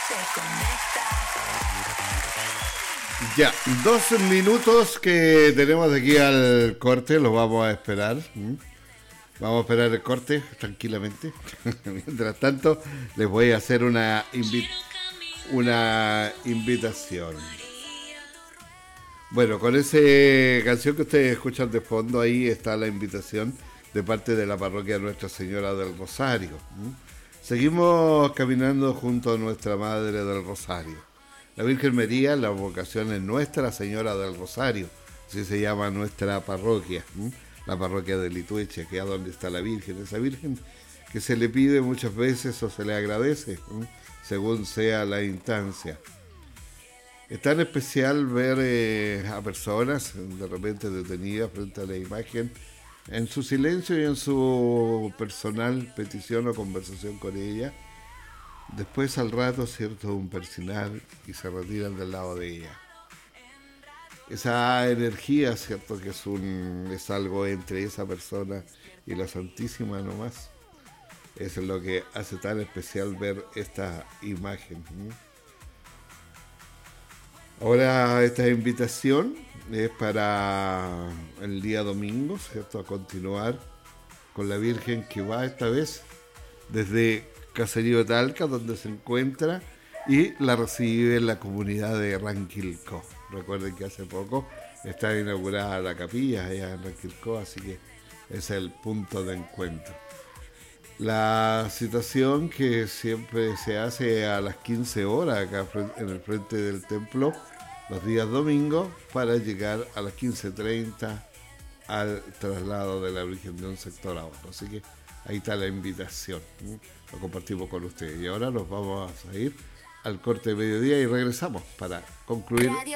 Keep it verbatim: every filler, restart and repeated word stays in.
Ya, dos minutos que tenemos de aquí al corte, los vamos a esperar. ¿Mm? Vamos a esperar el corte tranquilamente. Mientras tanto, les voy a hacer una, invi- una invitación. Bueno, con esa canción que ustedes escuchan de fondo, ahí está la invitación de parte de la parroquia Nuestra Señora del Rosario. ¿Mm? Seguimos caminando junto a Nuestra Madre del Rosario. La Virgen María, la vocación es Nuestra Señora del Rosario, así se llama nuestra parroquia, ¿m? La parroquia de Litueche, que es donde está la Virgen, esa Virgen que se le pide muchas veces o se le agradece, ¿m? Según sea la instancia. Es tan especial ver eh, a personas de repente detenidas frente a la imagen, en su silencio y en su personal petición o conversación con ella. Después al rato, cierto, un persinal y se retiran del lado de ella. Esa energía, cierto, que es un es algo entre esa persona y la Santísima nomás. Eso es lo que hace tan especial ver esta imagen. ¿Sí? Ahora esta invitación es para el día domingo, cierto, a continuar con la Virgen que va esta vez desde Caserío de Talca, donde se encuentra, y la recibe en la comunidad de Ranquilco. Recuerden que hace poco está inaugurada la capilla allá en Ranquilco, así que es el punto de encuentro. La citación que siempre se hace a las quince horas acá en el frente del templo, los días domingos, para llegar a las quince treinta al traslado de la Virgen de un sector a otro. Así que ahí está la invitación, ¿sí? Lo compartimos con ustedes. Y ahora nos vamos a ir al corte de mediodía y regresamos para concluir